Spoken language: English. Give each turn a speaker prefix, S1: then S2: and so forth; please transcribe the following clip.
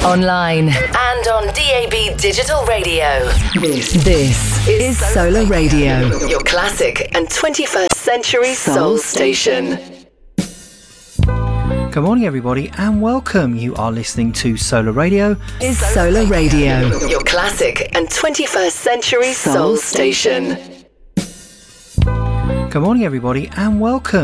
S1: online, and on DAB Digital Radio. This is Solar Radio, your classic and 21st century soul station.
S2: Good morning, everybody, and welcome. You are listening to Solar Radio.
S1: Is Solar Radio, your classic and 21st century soul station.
S2: Good morning, everybody, and welcome.